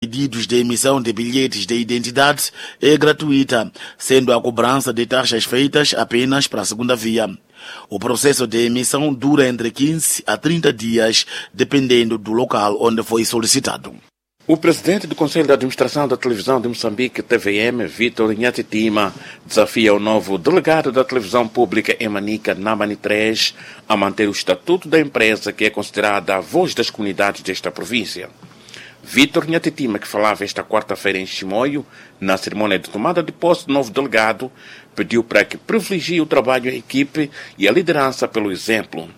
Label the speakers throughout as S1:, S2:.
S1: pedidos de emissão de bilhetes de identidade é gratuita, sendo a cobrança de taxas feitas apenas para a segunda via. O processo de emissão dura entre 15 a 30 dias, dependendo do local onde foi solicitado.
S2: O presidente do Conselho de Administração da Televisão de Moçambique, TVM, Vítor Nhatitima, desafia o novo delegado da televisão pública em Manica, Namani 3, a manter o estatuto da empresa, que é considerada a voz das comunidades desta província. Vítor Nhatitima, que falava esta quarta-feira em Chimoio, na cerimônia de tomada de posse do novo delegado, pediu para que privilegie o trabalho em equipe e a liderança pelo exemplo.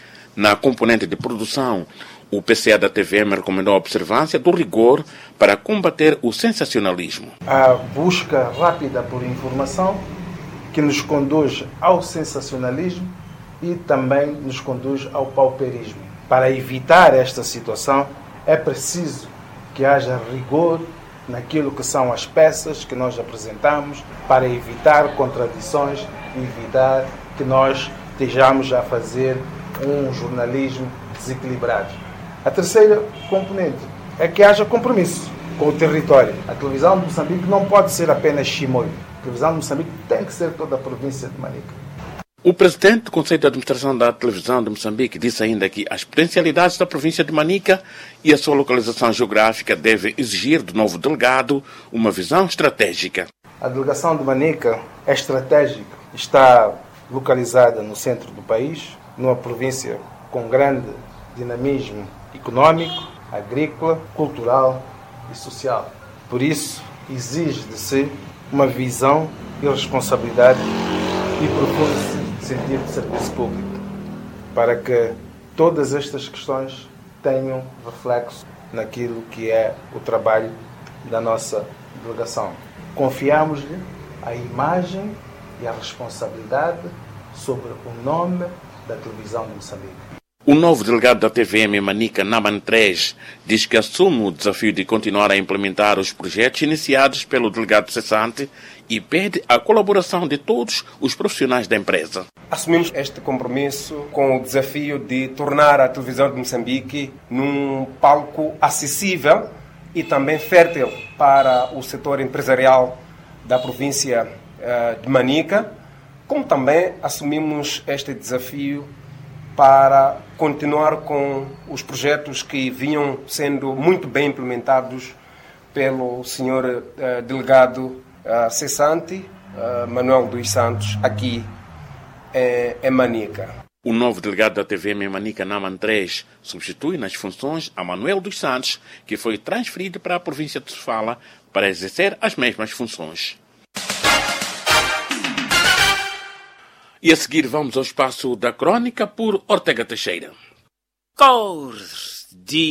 S2: Na componente de produção, o PCA da TVM recomendou a observância do rigor para combater o sensacionalismo.
S3: A busca rápida por informação que nos conduz ao sensacionalismo e também nos conduz ao pauperismo. Para evitar esta situação, é preciso que haja rigor naquilo que são as peças que nós apresentamos, para evitar contradições e evitar que nós estejamos a fazer um jornalismo desequilibrado. A terceira componente é que haja compromisso com o território. A televisão de Moçambique não pode ser apenas Chimoio. A televisão de Moçambique tem que ser toda a província de Manica.
S2: O presidente do Conselho de Administração da Televisão de Moçambique disse ainda que as potencialidades da província de Manica e a sua localização geográfica devem exigir do novo delegado uma visão estratégica.
S3: A delegação de Manica é estratégica. Está localizada no centro do país, numa província com grande dinamismo econômico, agrícola, cultural e social. Por isso, exige de si uma visão e responsabilidade e profundo sentido de serviço público, para que todas estas questões tenham reflexo naquilo que é o trabalho da nossa delegação. Confiamos-lhe a imagem e a responsabilidade sobre o nome da televisão de Moçambique.
S2: O novo delegado da TVM em Manica, Naman 3, diz que assume o desafio de continuar a implementar os projetos iniciados pelo delegado cessante e pede a colaboração de todos os profissionais da empresa.
S4: Assumimos este compromisso com o desafio de tornar a televisão de Moçambique num palco acessível e também fértil para o setor empresarial da província de Manica, como também assumimos este desafio para continuar com os projetos que vinham sendo muito bem implementados pelo senhor delegado cessante, Manuel dos Santos, aqui em Manica.
S2: O novo delegado da TVM em Manica, Naman 3, substitui nas funções a Manuel dos Santos, que foi transferido para a província de Sofala para exercer as mesmas funções. E a seguir vamos ao espaço da crónica por Ortega Teixeira.
S5: Cordiais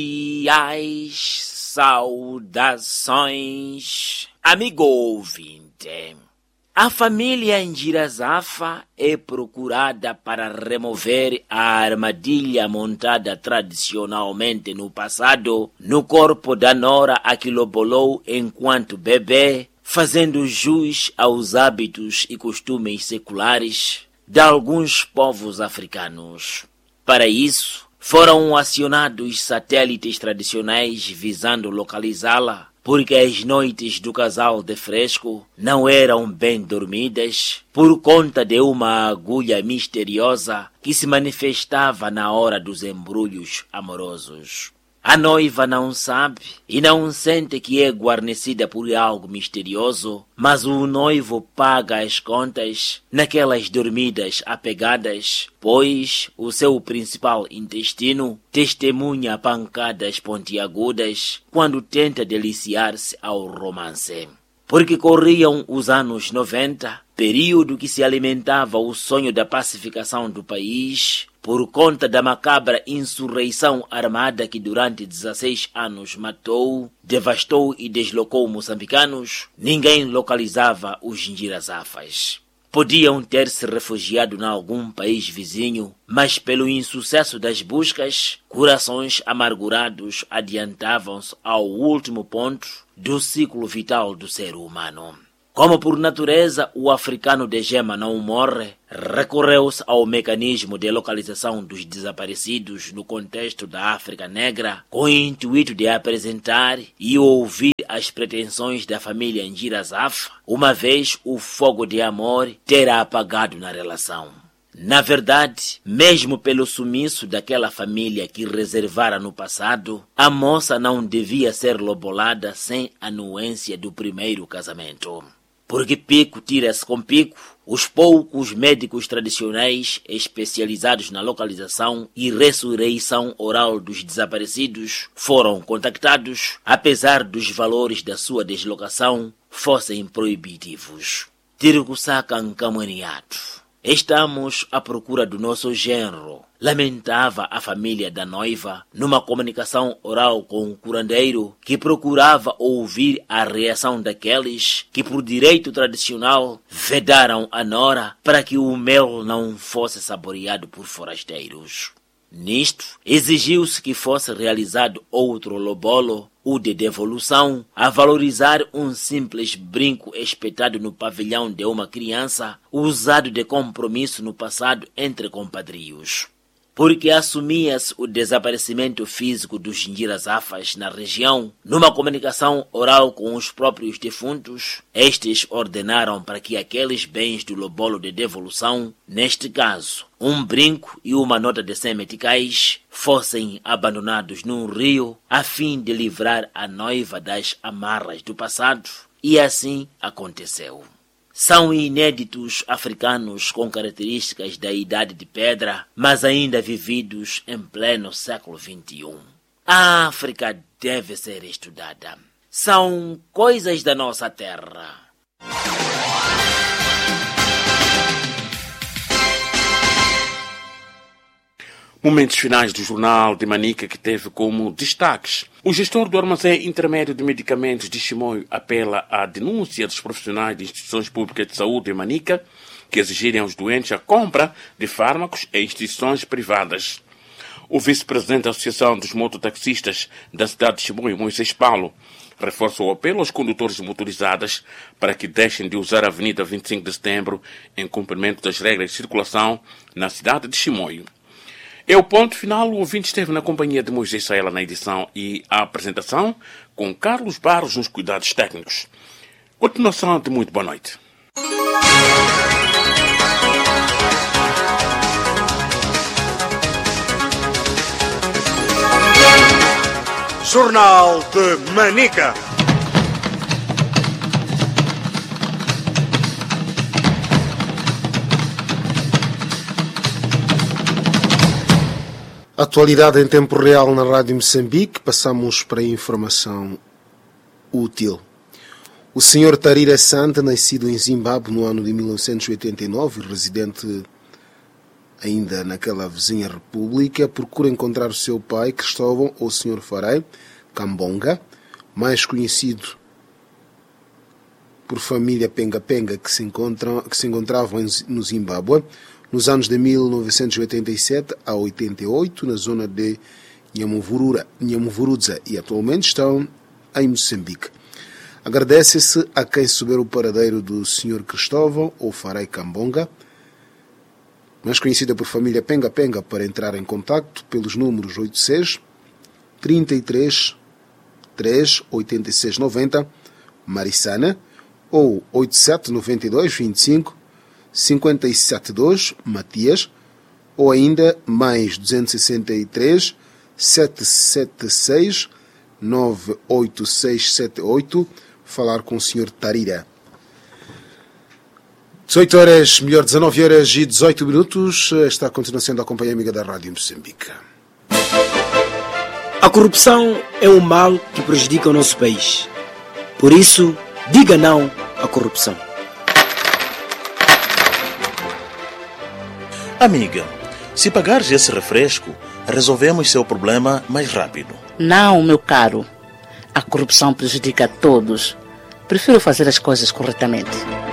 S5: saudações, amigo ouvinte. A família Njirazafa é procurada para remover a armadilha montada tradicionalmente no passado no corpo da nora a que lobolou enquanto bebê, fazendo jus aos hábitos e costumes seculares de alguns povos africanos. Para isso, foram acionados satélites tradicionais visando localizá-la, porque as noites do casal de fresco não eram bem dormidas por conta de uma agulha misteriosa que se manifestava na hora dos embrulhos amorosos. A noiva não sabe e não sente que é guarnecida por algo misterioso, mas o noivo paga as contas naquelas dormidas apegadas, pois o seu principal intestino testemunha pancadas pontiagudas quando tenta deliciar-se ao romance. Porque corriam os anos 90, período que se alimentava o sonho da pacificação do país, por conta da macabra insurreição armada que durante 16 anos matou, devastou e deslocou moçambicanos, ninguém localizava os Njirazafas. Podiam ter se refugiado em algum país vizinho, mas pelo insucesso das buscas, corações amargurados adiantavam-se ao último ponto do ciclo vital do ser humano. Como por natureza o africano de gema não morre, recorreu-se ao mecanismo de localização dos desaparecidos no contexto da África Negra, com o intuito de apresentar e ouvir as pretensões da família Njirazafa, uma vez o fogo de amor terá apagado na relação. Na verdade, mesmo pelo sumiço daquela família que reservara no passado, a moça não devia ser lobolada sem a anuência do primeiro casamento. Porque pico tira-se com pico, os poucos médicos tradicionais especializados na localização e ressurreição oral dos desaparecidos foram contactados, apesar dos valores da sua deslocação fossem proibitivos. Tirikussaka Nkamaniato. Estamos à procura do nosso genro, lamentava a família da noiva numa comunicação oral com o curandeiro que procurava ouvir a reação daqueles que por direito tradicional vedaram a nora para que o mel não fosse saboreado por forasteiros. Nisto, exigiu-se que fosse realizado outro lobolo, o de devolução, a valorizar um simples brinco espetado no pavilhão de uma criança, usado de compromisso no passado entre compadrios. Porque assumia-se o desaparecimento físico dos Njirazafas na região, numa comunicação oral com os próprios defuntos, estes ordenaram para que aqueles bens do lobolo de devolução, neste caso, um brinco e uma nota de 100 meticais, fossem abandonados num rio, a fim de livrar a noiva das amarras do passado, e assim aconteceu. São inéditos africanos com características da Idade de Pedra, mas ainda vividos em pleno século XXI. A África deve ser estudada. São coisas da nossa terra.
S2: Momentos finais do Jornal de Manica, que teve como destaques: o gestor do armazém intermédio de medicamentos de Chimoio apela à denúncia dos profissionais de instituições públicas de saúde de Manica que exigirem aos doentes a compra de fármacos em instituições privadas. O vice-presidente da Associação dos Mototaxistas da cidade de Chimoio, Moisés Paulo, reforça o apelo aos condutores de motorizadas para que deixem de usar a Avenida 25 de Setembro em cumprimento das regras de circulação na cidade de Chimoio. É o ponto final. O ouvinte esteve na companhia de Moisés Saela na edição e a apresentação, com Carlos Barros nos cuidados técnicos. Continuação de muito boa noite.
S6: Jornal de Manica. Atualidade em tempo real na Rádio Moçambique. Passamos para a informação útil. O Sr. Tarira Santa, nascido em Zimbábue no ano de 1989, residente ainda naquela vizinha república, procura encontrar o seu pai, Cristóvão, ou Sr. Farai Kambonga, mais conhecido por família Penga-Penga, que se encontravam no Zimbábue nos anos de 1987 a 88, na zona de Nhamuvurudza, e atualmente estão em Moçambique. Agradece-se a quem souber o paradeiro do Sr. Cristóvão ou Farai Kambonga, mais conhecida por família Penga-Penga, para entrar em contacto pelos números 86 33 3 86 90 Marissana ou 87 92 25 572 Matias, ou ainda mais 263 776 98678, falar com o Sr. Tarira. 18 horas, melhor 19 horas e 18 minutos, está continuando sendo a companhia amiga da Rádio Moçambique.
S7: A corrupção é um mal que prejudica o nosso país. Por isso, diga não à corrupção.
S8: Amiga, se pagares esse refresco, resolvemos seu problema mais rápido.
S9: Não, meu caro. A corrupção prejudica a todos. Prefiro fazer as coisas corretamente.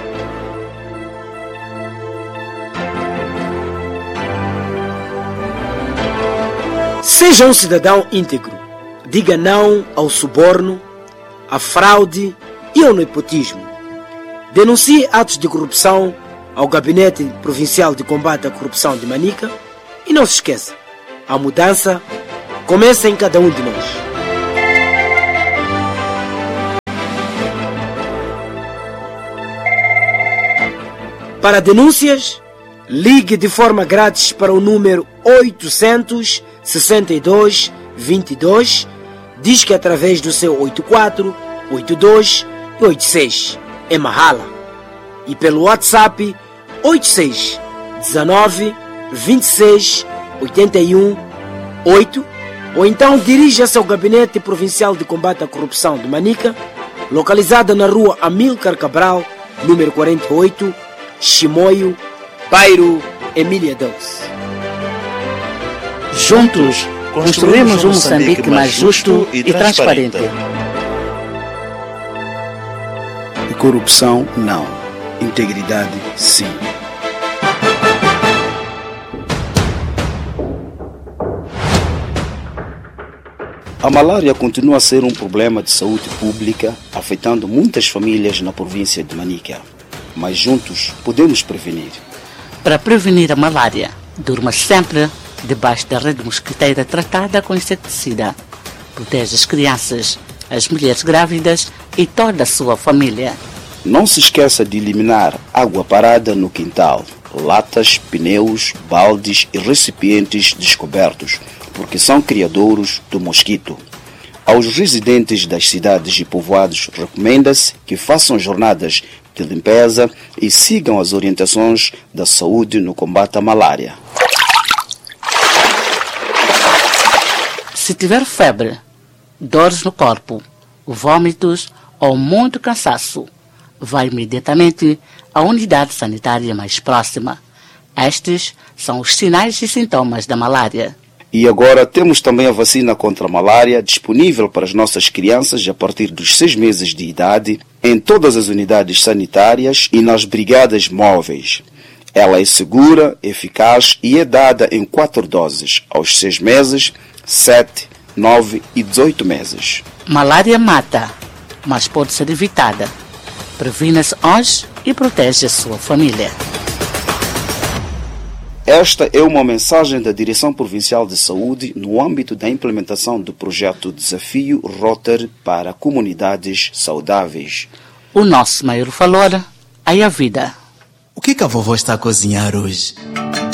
S7: Seja um cidadão íntegro. Diga não ao suborno, à fraude e ao nepotismo. Denuncie atos de corrupção ao Gabinete Provincial de Combate à Corrupção de Manica e não se esqueça, a mudança começa em cada um de nós. Para denúncias, ligue de forma grátis para o número 800 62 22, diz que através do seu 84, 82 e 86 é Mahala, e pelo WhatsApp 86 19 26 81 8, ou então dirija-se ao Gabinete Provincial de Combate à Corrupção de Manica, localizada na rua Amílcar Cabral, número 48, Chimoio, bairro Emília Dous.
S9: Juntos, construímos um Moçambique mais justo e transparente.
S6: E corrupção, não. Integridade, sim. A malária continua a ser um problema de saúde pública, afetando muitas famílias na província de Manica. Mas juntos podemos prevenir.
S9: Para prevenir a malária, durma sempre debaixo da rede mosquiteira tratada com inseticida. Protege as crianças, as mulheres grávidas e toda a sua família.
S6: Não se esqueça de eliminar água parada no quintal, latas, pneus, baldes e recipientes descobertos, porque são criadouros do mosquito. Aos residentes das cidades e povoados recomenda-se que façam jornadas de limpeza e sigam as orientações da saúde no combate à malária.
S9: Se tiver febre, dores no corpo, vômitos ou muito cansaço, vá imediatamente à unidade sanitária mais próxima. Estes são os sinais e sintomas da malária.
S6: E agora temos também a vacina contra a malária disponível para as nossas crianças a partir dos 6 meses de idade em todas as unidades sanitárias e nas brigadas móveis. Ela é segura, eficaz e é dada em 4 doses, aos 6 meses, 7, 9 e 18 meses.
S9: Malária mata, mas pode ser evitada. Previna-se hoje e protege a sua família.
S6: Esta é uma mensagem da Direção Provincial de Saúde no âmbito da implementação do projeto Desafio Rotary para Comunidades Saudáveis.
S9: O nosso maior valor é a vida.
S10: O que a vovó está a cozinhar hoje?